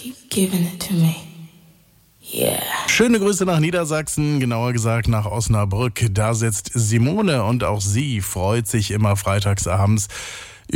keep giving it to me. Yeah. Schöne Grüße nach Niedersachsen, genauer gesagt nach Osnabrück. Da sitzt Simone und auch sie freut sich immer freitagsabends,